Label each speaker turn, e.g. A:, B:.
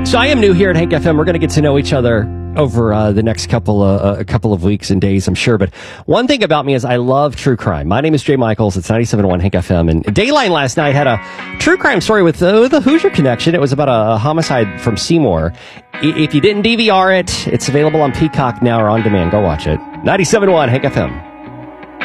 A: So I am new here at Hank FM. We're going to get to know each other over the next couple of weeks and days, I'm sure. But one thing about me is I love true crime. My name is Jay Michaels. It's 97.1 Hank FM. And Dayline last night had a true crime story with the Hoosier Connection. It was about a homicide from Seymour. If you didn't DVR it, it's available on Peacock now or on demand. Go watch it. 97.1 Hank FM.